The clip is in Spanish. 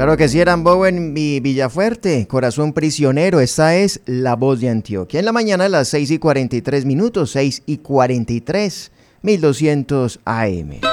Claro que sí, eran Bowen y Villafuerte, Corazón Prisionero. Esta es La Voz de Antioquia. En la mañana a las 6:43, 6:43, 1200 AM.